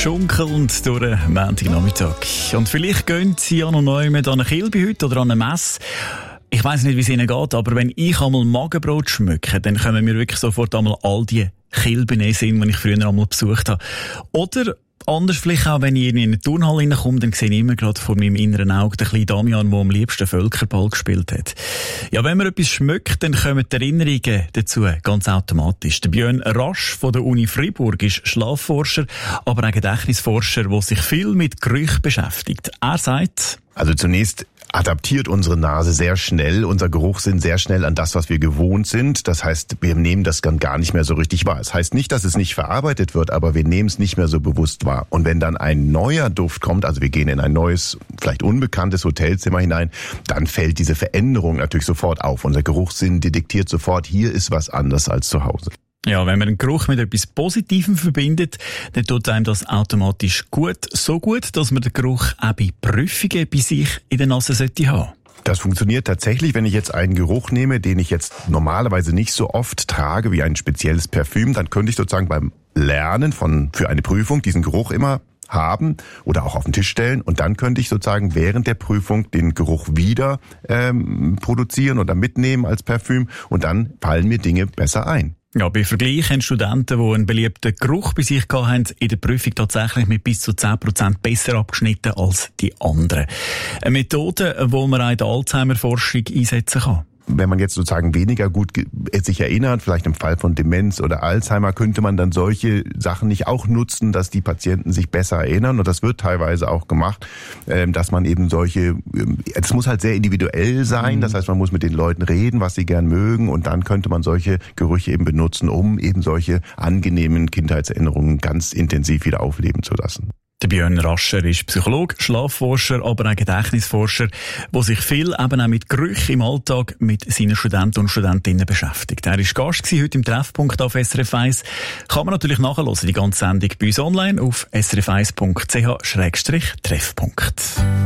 schunkelnd durch den Montagnachmittag. Und vielleicht gehen Sie ja noch neu mit an eine Kilbe heute oder an eine Messe. Ich weiss nicht, wie es Ihnen geht, aber wenn ich einmal Magenbrot schmücke, dann kommen mir wirklich sofort einmal all die Kilben in den Sinn, die ich früher einmal besucht habe. Oder anders vielleicht auch, wenn ich in eine Turnhalle reinkomme, dann sehe ich immer gerade vor meinem inneren Auge den kleinen Damian, der am liebsten Völkerball gespielt hat. Ja, wenn man etwas schmeckt, dann kommen die Erinnerungen dazu ganz automatisch. Der Björn Rasch von der Uni Freiburg ist Schlafforscher, aber auch Gedächtnisforscher, der sich viel mit Gerüchen beschäftigt. Er sagt: Also zunächst adaptiert unsere Nase sehr schnell, unser Geruchssinn sehr schnell an das, was wir gewohnt sind. Das heißt, wir nehmen das dann gar nicht mehr so richtig wahr. Das heißt nicht, dass es nicht verarbeitet wird, aber wir nehmen es nicht mehr so bewusst wahr. Und wenn dann ein neuer Duft kommt, also wir gehen in ein neues, vielleicht unbekanntes Hotelzimmer hinein, dann fällt diese Veränderung natürlich sofort auf. Unser Geruchssinn detektiert sofort, hier ist was anders als zu Hause. Ja, wenn man einen Geruch mit etwas Positivem verbindet, dann tut einem das automatisch gut. So gut, dass man den Geruch auch bei Prüfungen bei sich in der Nase sollte haben. Das funktioniert tatsächlich, wenn ich jetzt einen Geruch nehme, den ich jetzt normalerweise nicht so oft trage wie ein spezielles Parfüm, dann könnte ich sozusagen beim Lernen für eine Prüfung diesen Geruch immer haben oder auch auf den Tisch stellen, und dann könnte ich sozusagen während der Prüfung den Geruch wieder produzieren oder mitnehmen als Parfüm, und dann fallen mir Dinge besser ein. Ja, bei Vergleich haben Studenten, die einen beliebten Geruch bei sich hatten, in der Prüfung tatsächlich mit bis zu 10% besser abgeschnitten als die anderen. Eine Methode, die man auch in der Alzheimer-Forschung einsetzen kann. Wenn man jetzt sozusagen weniger gut sich erinnert, vielleicht im Fall von Demenz oder Alzheimer, könnte man dann solche Sachen nicht auch nutzen, dass die Patienten sich besser erinnern. Und das wird teilweise auch gemacht, dass man eben es muss halt sehr individuell sein. Das heißt, man muss mit den Leuten reden, was sie gern mögen. Und dann könnte man solche Gerüche eben benutzen, um eben solche angenehmen Kindheitserinnerungen ganz intensiv wieder aufleben zu lassen. Der Björn Rascher ist Psychologe, Schlafforscher, aber auch Gedächtnisforscher, der sich viel eben auch mit Gerüchen im Alltag mit seinen Studenten und Studentinnen beschäftigt. Er war Gast heute im Treffpunkt auf SRF 1. Kann man natürlich nachhören, die ganze Sendung bei uns online auf srf1.ch/treffpunkt.